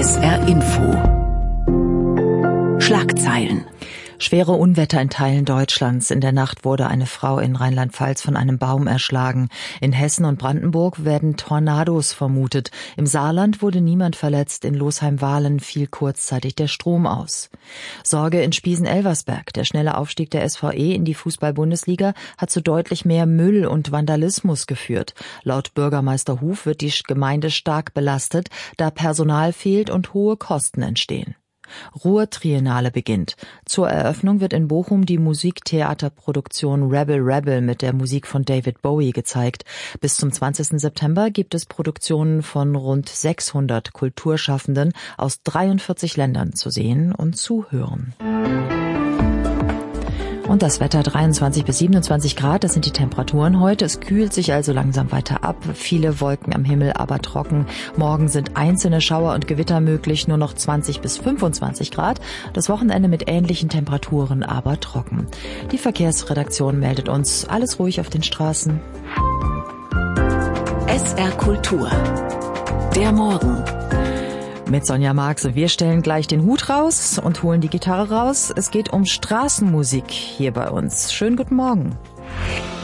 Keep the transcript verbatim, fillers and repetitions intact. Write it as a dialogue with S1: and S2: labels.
S1: S R Info. Schlagzeilen.
S2: Schwere Unwetter in Teilen Deutschlands. In der Nacht wurde eine Frau in Rheinland-Pfalz von einem Baum erschlagen. In Hessen und Brandenburg werden Tornados vermutet. Im Saarland wurde niemand verletzt. In Losheim-Wahlen fiel kurzzeitig der Strom aus. Sorge in Spiesen-Elversberg. Der schnelle Aufstieg der S V E in die Fußball-Bundesliga hat zu deutlich mehr Müll und Vandalismus geführt. Laut Bürgermeister Huf wird die Gemeinde stark belastet, da Personal fehlt und hohe Kosten entstehen. Ruhr-Triennale beginnt. Zur Eröffnung wird in Bochum die Musiktheaterproduktion Rebel Rebel mit der Musik von David Bowie gezeigt. Bis zum zwanzigsten September gibt es Produktionen von rund sechshundert Kulturschaffenden aus dreiundvierzig Ländern zu sehen und zu hören. Und das Wetter dreiundzwanzig bis siebenundzwanzig Grad, das sind die Temperaturen heute. Es kühlt sich also langsam weiter ab. Viele Wolken am Himmel, aber trocken. Morgen sind einzelne Schauer und Gewitter möglich, nur noch zwanzig bis fünfundzwanzig Grad. Das Wochenende mit ähnlichen Temperaturen, aber trocken. Die Verkehrsredaktion meldet uns, alles ruhig auf den Straßen.
S1: S R Kultur. Der Morgen.
S2: Mit Sonja Marx. Wir stellen gleich den Hut raus und holen die Gitarre raus. Es geht um Straßenmusik hier bei uns. Schönen guten Morgen.